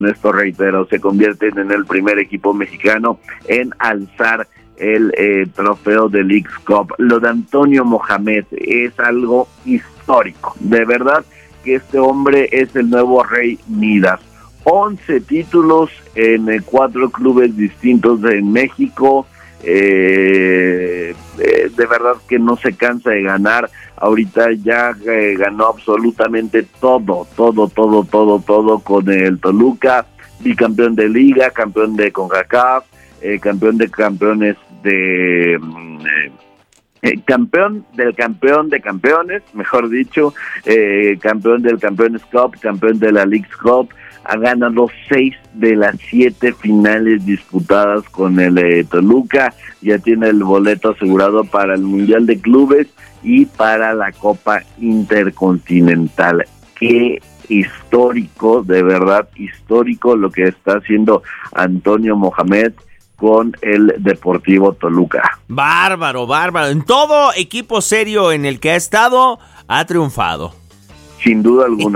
Esto, reitero, se convierten en el primer equipo mexicano en alzar el trofeo de Leagues Cup. Lo de Antonio Mohamed es algo histórico, de verdad que este hombre es el nuevo Rey Midas. 11 títulos en 4 clubes distintos en México, de verdad que no se cansa de ganar. Ahorita ya ganó absolutamente todo con el Toluca, bicampeón de Liga, campeón de CONCACAF, campeón de campeones de... campeón del campeón de campeones, mejor dicho, campeón del Campeones Cup, campeón de la Leagues Cup. Ha ganado 6 de las 7 finales disputadas con el Toluca. Ya tiene el boleto asegurado para el Mundial de Clubes y para la Copa Intercontinental. Qué histórico, de verdad histórico lo que está haciendo Antonio Mohamed con el Deportivo Toluca. Bárbaro. En todo equipo serio en el que ha estado, ha triunfado. Sin duda alguna.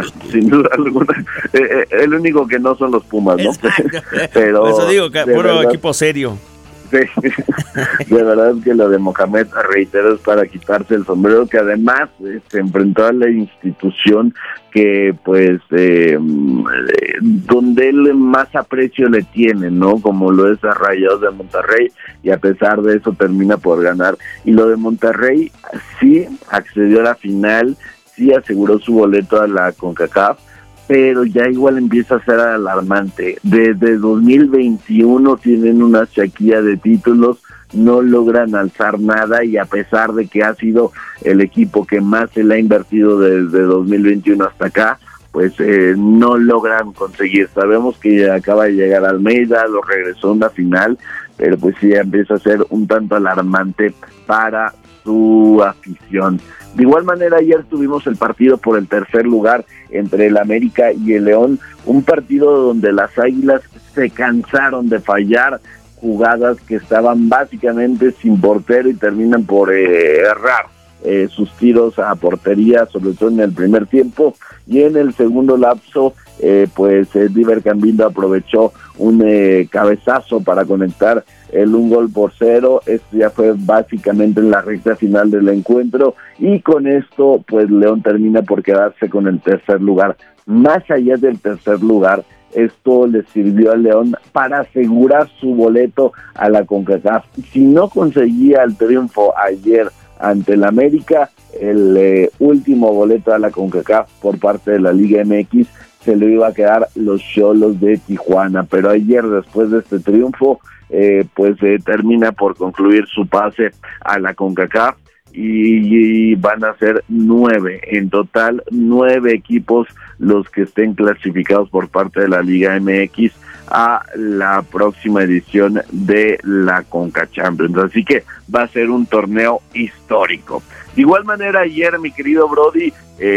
El único que no son los Pumas, ¿no? Pero por eso digo que puro equipo serio. Sí, de verdad que lo de Mohamed, reitero, es para quitarse el sombrero, que además se enfrentó a la institución que pues donde él más aprecio le tiene, ¿no? Como lo es a Rayados de Monterrey, y a pesar de eso termina por ganar. Y lo de Monterrey sí accedió a la final, sí aseguró su boleto a la CONCACAF, pero ya igual empieza a ser alarmante. Desde 2021 tienen una sequía de títulos, no logran alzar nada, y a pesar de que ha sido el equipo que más se le ha invertido desde 2021 hasta acá, pues no logran conseguir. Sabemos que acaba de llegar Almeida, lo regresó a una final, pero pues sí empieza a ser un tanto alarmante para su afición. De igual manera, ayer tuvimos el partido por el tercer lugar entre el América y el León, un partido donde las Águilas se cansaron de fallar jugadas que estaban básicamente sin portero y terminan por errar sus tiros a portería, sobre todo en el primer tiempo, y en el segundo lapso Diver Cambindo aprovechó un cabezazo para conectar el 1-0. Esto ya fue básicamente en la recta final del encuentro, y con esto pues León termina por quedarse con el tercer lugar. Más allá del tercer lugar, esto le sirvió a León para asegurar su boleto a la CONCACAF. Si no conseguía el triunfo ayer ante el América, el último boleto a la CONCACAF por parte de la Liga MX se lo iba a quedar los Xolos de Tijuana, pero ayer, después de este triunfo, termina por concluir su pase a la CONCACAF, y van a ser 9 en total, 9 equipos los que estén clasificados por parte de la Liga MX a la próxima edición de la Conca Champions. Así que va a ser un torneo histórico. De igual manera, ayer, mi querido Brody,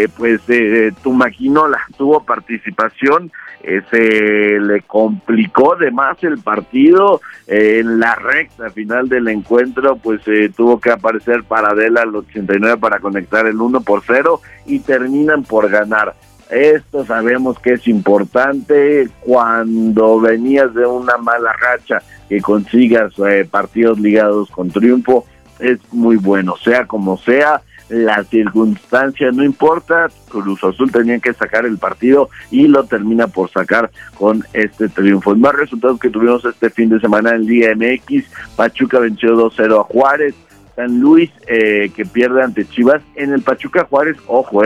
Tumaquinola tuvo participación, se le complicó de más el partido, en la recta final del encuentro, tuvo que aparecer Paradela al 89 para conectar el 1-0, y terminan por ganar. Esto sabemos que es importante cuando venías de una mala racha, que consigas partidos ligados con triunfo, es muy bueno. Sea como sea, la circunstancia no importa, Cruz Azul tenía que sacar el partido y lo termina por sacar con este triunfo. Más resultados que tuvimos este fin de semana en Liga MX: Pachuca venció 2-0 a Juárez, San Luis que pierde ante Chivas. En el Pachuca Juárez, ojo,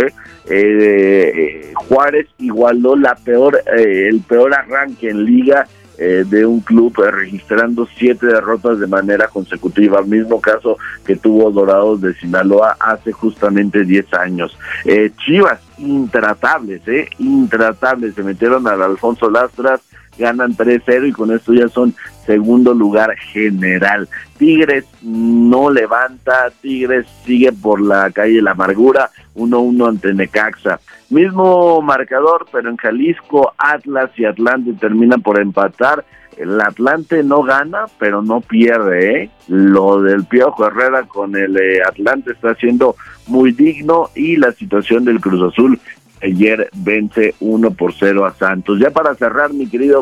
Juárez igualó el peor arranque en Liga de un club, registrando 7 derrotas de manera consecutiva, mismo caso que tuvo Dorados de Sinaloa hace justamente 10 años. Chivas, intratables, se metieron al Alfonso Lastras, ganan 3-0 y con esto ya son segundo lugar general. Tigres no levanta, Tigres sigue por la calle de la amargura, 1-1 ante Necaxa. Mismo marcador, pero en Jalisco, Atlas y Atlante terminan por empatar. El Atlante no gana, pero no pierde, Lo del Piojo Herrera con el Atlante está siendo muy digno, y la situación del Cruz Azul ayer vence 1-0 a Santos. Ya para cerrar, mi querido